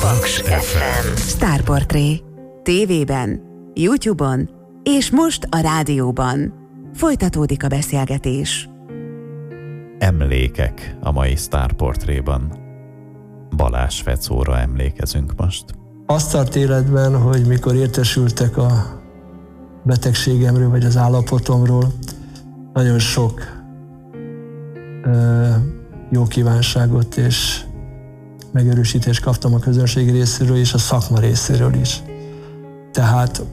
Paks FM. Sztárportré. TV-ben, YouTube-on és most a rádióban. Folytatódik a beszélgetés. Emlékek a mai Sztárportréban. Balázs Fecóra emlékezünk most. Azt tart életben, hogy mikor értesültek a betegségemről, vagy az állapotomról, nagyon sok jó kívánságot és megerősítést kaptam a közönség részéről és a szakma részéről is. Tehát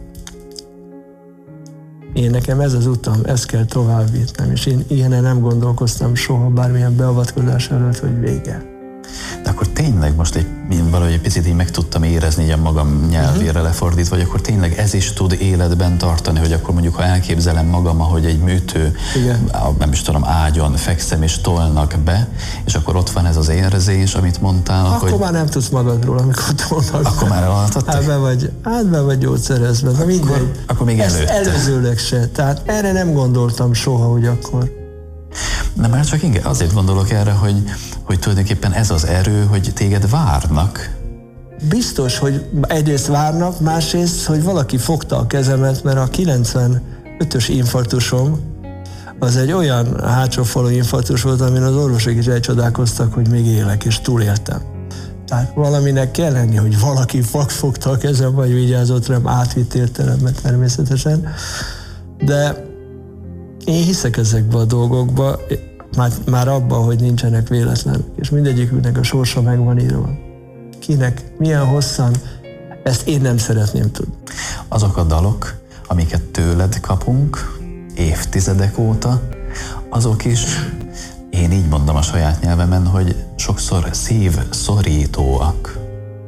nekem ez az utam, ezt kell tovább vinnem, és én ilyenen nem gondolkoztam soha bármilyen beavatkozás előtt, hogy vége. De akkor tényleg most valahogy egy picit így meg tudtam érezni így a magam nyelvére lefordítva, vagy akkor tényleg ez is tud életben tartani, hogy akkor mondjuk, ha elképzelem magam, ahogy egy műtő, nem is tudom, ágyon fekszem és tolnak be, és akkor ott van ez az érzés, amit mondtál, akkor hogy... már nem tudsz magadról, amikor tolnak be. Akkor már elaltattak? Be vagy gyógyszerezve. Akkor még előtte. Előzőleg se. Tehát erre nem gondoltam soha, hogy akkor. Nem, már csak inkább azért gondolok erre, hogy tulajdonképpen ez az erő, hogy téged várnak. Biztos, hogy egyrészt várnak, másrészt, hogy valaki fogta a kezemet, mert a 95-ös infarktusom az egy olyan hátsófalú infarktus volt, amin az orvosok is elcsodálkoztak, hogy még élek, és túléltem. Tehát valaminek kell lenni, hogy valaki fogta a kezem, vagy vigyázott rám, átvitt értelemben természetesen. De én hiszek ezekbe a dolgokba, már abban, hogy nincsenek véletlenek, és mindegyiküknek a sorsa meg van írva. Kinek, milyen hosszan, ezt én nem szeretném tudni. Azok a dalok, amiket tőled kapunk évtizedek óta, azok is, én így mondom a saját nyelvemen, hogy sokszor szívszorítóak.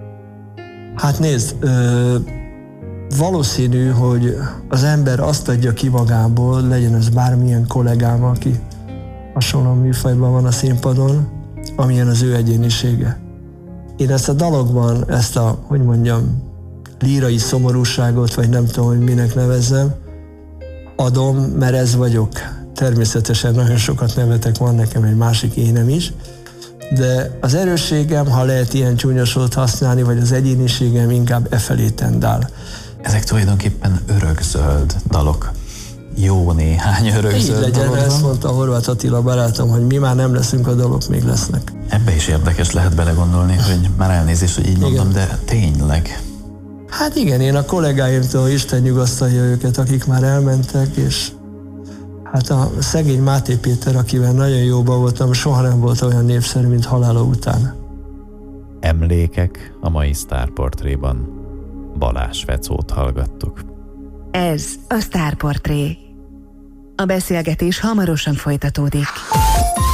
Hát nézd, valószínű, hogy az ember azt adja ki magából, legyen ez bármilyen kollégám, aki hasonló műfajban van a színpadon, amilyen az ő egyénisége. Én ezt a dalokban, ezt a, hogy mondjam, lírai szomorúságot, vagy nem tudom, hogy minek nevezzem, adom, mert ez vagyok. Természetesen nagyon sokat nevetek, van nekem egy másik énem is, de az erősségem, ha lehet ilyen csúnya szót használni, vagy az egyéniségem inkább efelé tendál. Ezek tulajdonképpen örökzöld dalok. Jó néhány örökzöld így legyen, ezt mondta Horváth Attila barátom, hogy mi már nem leszünk, a dalok még lesznek. Ebbe is érdekes lehet belegondolni, hogy már elnézést, hogy így mondom, de tényleg. Hát igen, én a kollégáimtól Isten nyugasztalja őket, akik már elmentek, és hát a szegény Máté Péter, akivel nagyon jóban voltam, soha nem volt olyan népszerű, mint halála után. Emlékek a mai Sztárportréban. Balázs Fecót hallgattuk. Ez a Sztárportré. A beszélgetés hamarosan folytatódik.